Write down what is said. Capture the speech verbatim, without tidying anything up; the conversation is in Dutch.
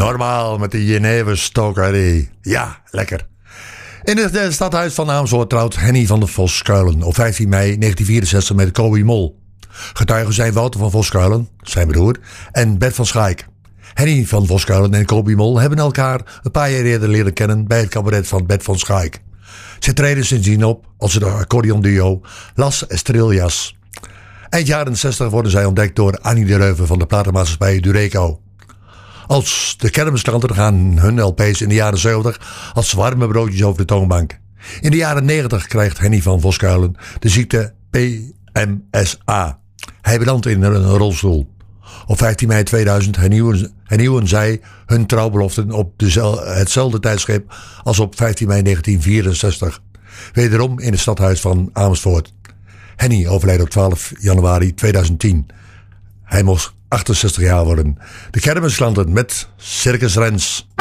Normaal met de jeneverstokerij. Ja, lekker. In het stadhuis van Amersfoort trouwt Henny van der Voskuilen op vijftien mei negentien vierenzestig met Kobi Mol. Getuigen zijn Wouter van Voskuilen, zijn broer, en Bert van Schaik. Henny van Voskuilen en Kobi Mol hebben elkaar een paar jaar eerder leren kennen bij het cabaret van Bert van Schaik. Ze treden sindsdien op als het accordeonduo Las Estrellas. Eind jaren zestig worden zij ontdekt door Annie de Reuver van de platenmaatschappij Dureco. Als de kermisklanten gaan hun L P's in de jaren zeventig als warme broodjes over de toonbank. In de jaren negentig krijgt Henny van Voskuilen de ziekte P M S A. Hij belandt in een rolstoel. Op vijftien mei tweeduizend hernieuwen, hernieuwen zij hun trouwbeloften op dezel, hetzelfde tijdstip als op vijftien mei negentien vierenzestig. Wederom in het stadhuis van Amersfoort. Henny overlijdt op twaalf januari tweeduizend tien. Hij mocht achtenzestig jaar worden. De kermisklanten met Circus Rens.